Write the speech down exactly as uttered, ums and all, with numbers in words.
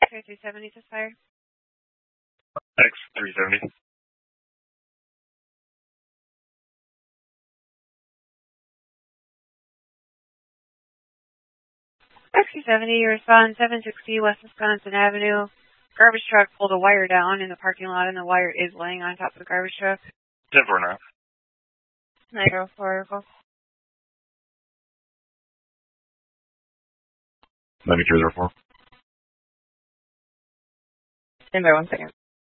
X-ray three seventy to fire. X three seventy. X three seventy, you respond seven sixty West Wisconsin Avenue. Garbage truck pulled a wire down in the parking lot, and the wire is laying on top of the garbage truck. ten four now. Nitro four. Let me clear there four. Stand by one second.